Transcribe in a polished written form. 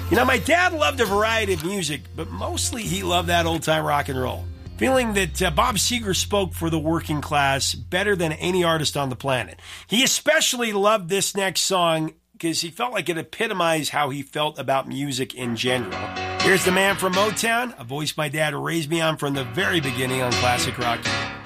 You know, my dad loved a variety of music, but mostly he loved that old-time rock and roll. Feeling that Bob Seger spoke for the working class better than any artist on the planet. He especially loved this next song because he felt like it epitomized how he felt about music in general. Here's the man from Motown, a voice my dad raised me on from the very beginning on Classic Rock.